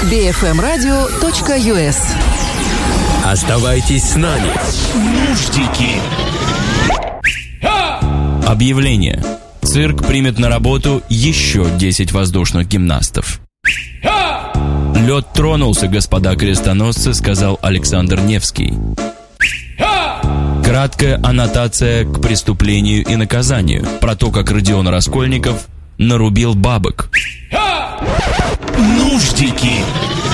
bfmradio.us. Оставайтесь с нами. Нуждики. Объявление. Цирк примет на работу еще 10 воздушных гимнастов. Лед тронулся, господа крестоносцы, сказал Александр Невский. Краткая аннотация к преступлению и наказанию про то, как Родион Раскольников нарубил бабок. Нуждики.